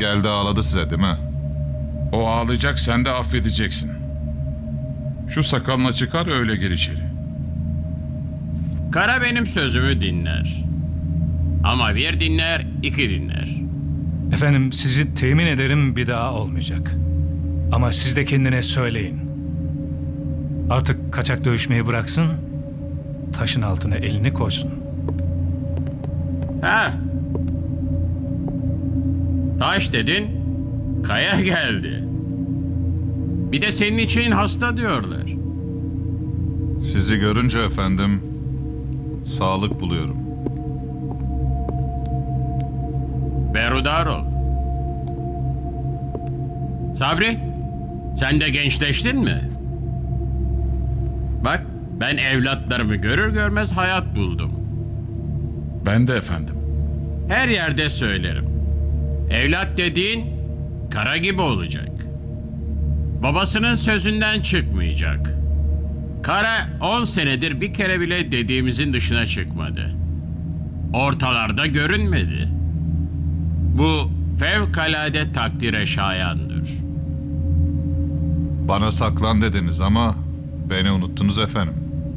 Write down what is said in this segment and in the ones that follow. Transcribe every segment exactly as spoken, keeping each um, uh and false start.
Geldi ağladı size değil mi? O ağlayacak, sen de affedeceksin. Şu sakalına çıkar, öyle gir içeri. Kara benim sözümü dinler. Ama bir dinler, iki dinler. Efendim sizi temin ederim bir daha olmayacak. Ama siz de kendine söyleyin. Artık kaçak dövüşmeyi bıraksın, taşın altına elini koysun. Ha? Taş dedin, kaya geldi. Bir de senin için hasta diyorlar. Sizi görünce efendim sağlık buluyorum. Berhudar ol. Sabri, sen de gençleştin mi? Bak, ben evlatlarımı görür görmez hayat buldum. Ben de efendim. Her yerde söylerim. Evlat dediğin kara gibi olacak. Babasının sözünden çıkmayacak. Kara on senedir bir kere bile dediğimizin dışına çıkmadı. Ortalarda görünmedi. Bu fevkalade takdire şayandır. Bana saklan dediniz ama beni unuttunuz efendim.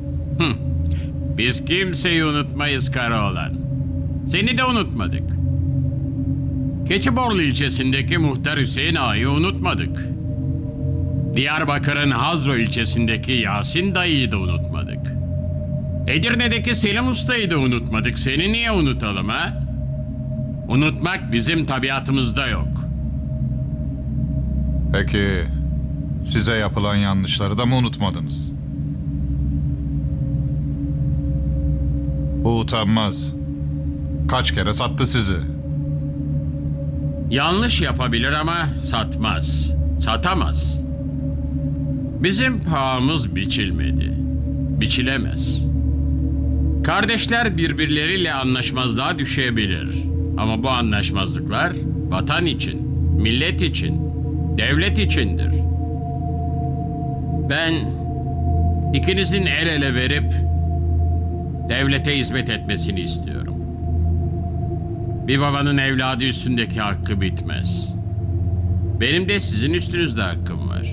Biz kimseyi unutmayız Karaoğlan. Seni de unutmadık. Keçiborlu ilçesindeki Muhtar Hüseyin Ağa'yı unutmadık. Diyarbakır'ın Hazro ilçesindeki Yasin dayıyı da unutmadık. Edirne'deki Selim Usta'yı da unutmadık. Seni niye unutalım ha? Unutmak bizim tabiatımızda yok. Peki size yapılan yanlışları da mı unutmadınız? Bu utanmaz. Kaç kere sattı sizi? Yanlış yapabilir ama satmaz. Satamaz. Bizim pahamız biçilmedi. Biçilemez. Kardeşler birbirleriyle anlaşmazlığa düşebilir. Ama bu anlaşmazlıklar vatan için, millet için, devlet içindir. Ben ikinizin el ele verip devlete hizmet etmesini istiyorum. Bir babanın evladı üstündeki hakkı bitmez. Benim de sizin üstünüzde hakkım var.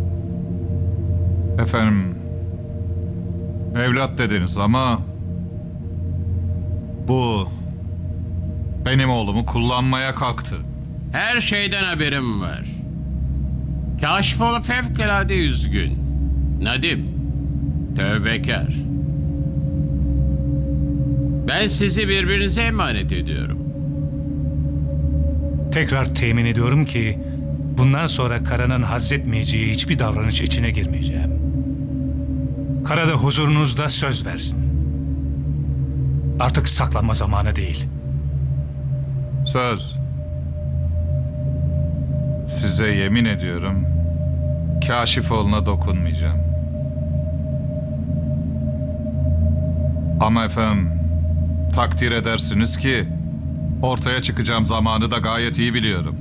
Efendim, evlat dediniz ama bu benim oğlumu kullanmaya kalktı. Her şeyden haberim var. Kaşifoğlu fevkalade üzgün. Nadim, tövbekar. Ben sizi birbirinize emanet ediyorum. Tekrar temin ediyorum ki bundan sonra Kara'nın hazretmeyeceği hiçbir davranış içine girmeyeceğim. Kara da huzurunuzda söz versin. Artık saklanma zamanı değil. Söz. Size yemin ediyorum, Kaşifoğlu'na dokunmayacağım. Ama efendim, takdir edersiniz ki ortaya çıkacağım zamanı da gayet iyi biliyorum.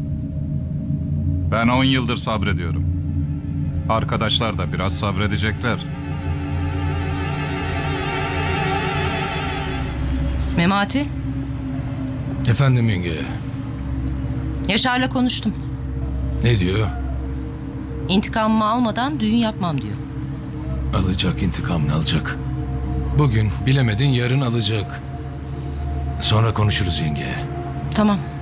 Ben on yıldır sabrediyorum. Arkadaşlar da biraz sabredecekler. Memati, Efendim yenge, Yaşar'la konuştum. ne diyor? İntikamımı almadan düğün yapmam diyor. Alacak, intikamını alacak. Bugün bilemedin, yarın alacak. Sonra konuşuruz yenge. Tamam.